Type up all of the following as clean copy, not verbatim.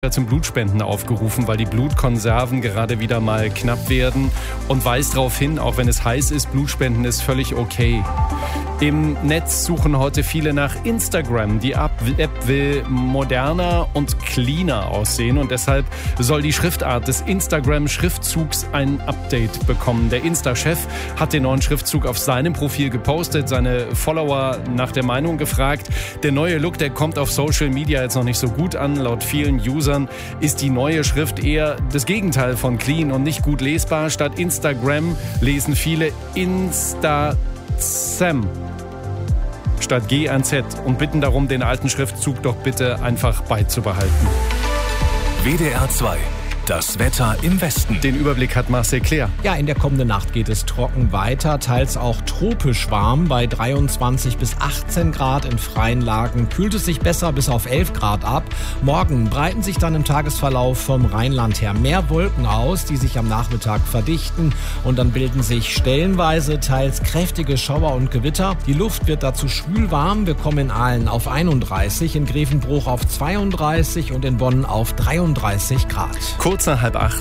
zum Blutspenden aufgerufen, weil die Blutkonserven gerade wieder mal knapp werden und weist darauf hin, auch wenn es heiß ist, Blutspenden ist völlig okay. Im Netz suchen heute viele nach Instagram. Die App will moderner und cleaner aussehen und deshalb soll die Schriftart des Instagram-Schriftzugs ein Update bekommen. Der Insta-Chef hat den neuen Schriftzug auf seinem Profil gepostet, seine Follower nach der Meinung gefragt. Der neue Look, der kommt auf Social Media jetzt noch nicht so gut an. Laut vielen Usern ist die neue Schrift eher das Gegenteil von clean und nicht gut lesbar. Statt Instagram lesen viele Instasam statt GNZ und bitten darum, den alten Schriftzug doch bitte einfach beizubehalten. WDR 2. Das Wetter im Westen. Den Überblick hat Marcel Claire. Ja, in der kommenden Nacht geht es trocken weiter, teils auch tropisch warm. Bei 23 bis 18 Grad in freien Lagen kühlt es sich besser bis auf 11 Grad ab. Morgen breiten sich dann im Tagesverlauf vom Rheinland her mehr Wolken aus, die sich am Nachmittag verdichten. Und dann bilden sich stellenweise teils kräftige Schauer und Gewitter. Die Luft wird dazu schwül warm. Wir kommen in Aalen auf 31, in Grevenbruch auf 32 und in Bonn auf 33 Grad. Kurz nach 7:30.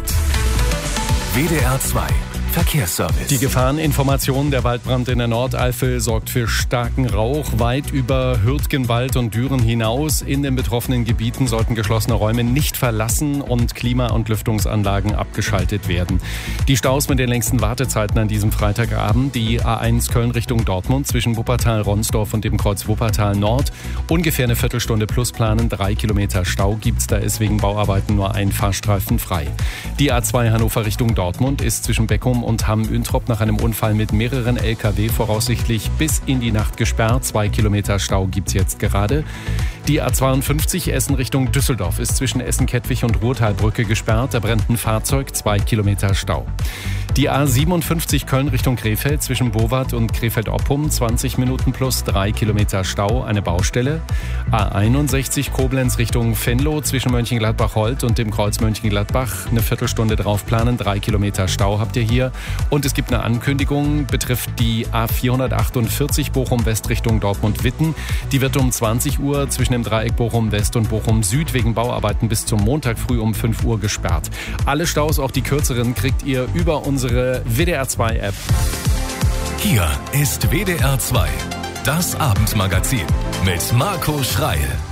WDR 2. Verkehrsservice. Die Gefahreninformation: Der Waldbrand in der Nordeifel sorgt für starken Rauch. Weit über Hürtgenwald und Düren hinaus in den betroffenen Gebieten sollten geschlossene Räume nicht verlassen und Klima- und Lüftungsanlagen abgeschaltet werden. Die Staus mit den längsten Wartezeiten an diesem Freitagabend: Die A1 Köln Richtung Dortmund zwischen Wuppertal-Ronsdorf und dem Kreuz Wuppertal Nord. Ungefähr eine Viertelstunde plus planen. 3 Kilometer Stau gibt's, da ist wegen Bauarbeiten nur ein Fahrstreifen frei. Die A2 Hannover Richtung Dortmund ist zwischen Beckum und Hamm-Üntrop nach einem Unfall mit mehreren LKW voraussichtlich bis in die Nacht gesperrt. 2 Kilometer Stau gibt's jetzt gerade. Die A52 Essen Richtung Düsseldorf ist zwischen Essen-Kettwig und Ruhrtalbrücke gesperrt. Da brennt ein Fahrzeug, 2 Kilometer Stau. Die A57 Köln Richtung Krefeld zwischen Bowart und Krefeld-Oppum 20 Minuten plus 3 Kilometer Stau, eine Baustelle. A61 Koblenz Richtung Venlo zwischen Mönchengladbach-Holt und dem Kreuz Mönchengladbach eine Viertelstunde drauf planen, 3 Kilometer Stau habt ihr hier. Und es gibt eine Ankündigung, betrifft die A448 Bochum-West Richtung Dortmund-Witten. Die wird um 20 Uhr zwischen dem Dreieck Bochum-West und Bochum-Süd wegen Bauarbeiten bis zum Montag früh um 5 Uhr gesperrt. Alle Staus, auch die kürzeren, kriegt ihr über unsere WDR 2 App. Hier ist WDR 2, das Abendmagazin mit Marco Schreil.